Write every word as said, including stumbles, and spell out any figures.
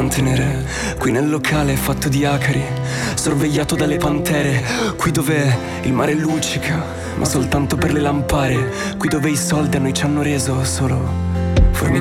mantenere. Qui nel locale fatto di acari, sorvegliato dalle pantere. Qui dove il mare luccica, ma soltanto per le lampare. Qui dove i soldi a noi ci hanno reso solo